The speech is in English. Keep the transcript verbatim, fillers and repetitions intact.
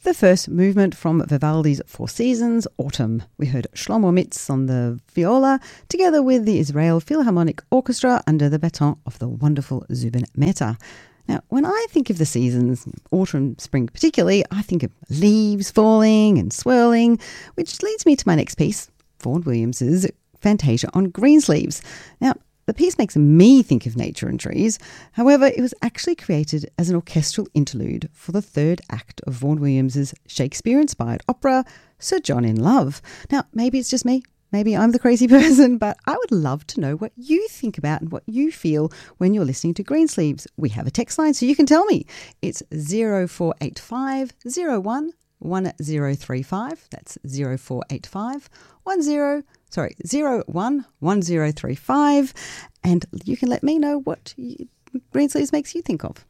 the first movement from Vivaldi's Four Seasons, Autumn. We heard Shlomo Mitz on the viola, together with the Israel Philharmonic Orchestra under the baton of the wonderful Zubin Mehta. Now, when I think of the seasons, autumn, spring particularly, I think of leaves falling and swirling, which leads me to my next piece, Vaughan Williams's Fantasia on Greensleeves. Now, the piece makes me think of nature and trees. However, it was actually created as an orchestral interlude for the third act of Vaughan Williams's Shakespeare-inspired opera, Sir John in Love. Now, maybe it's just me. Maybe I'm the crazy person, but I would love to know what you think about and what you feel when you're listening to Greensleeves. We have a text line, so you can tell me. It's zero four eight five zero one one zero three five. That's zero four eight five one zero, sorry, zero one one zero three five. And you can let me know what you, Greensleeves makes you think of.